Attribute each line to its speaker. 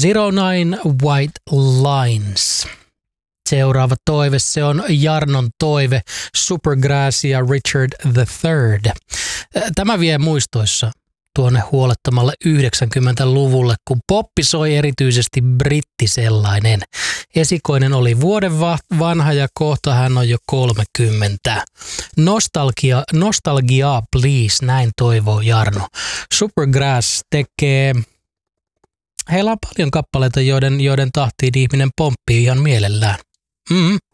Speaker 1: 09 White Lines. Seuraava toive, se on Jarnon toive, Supergrass ja Richard III. Tämä vie muistoissa tuonne huolettomalle 90-luvulle, kun poppi soi erityisesti brittisellainen. Esikoinen oli vuoden vanha ja kohta hän on jo 30. Nostalgia please, näin toivoo Jarno. Supergrass tekee, heillä on paljon kappaleita, joiden tahtiin ihminen pomppii ihan mielellään.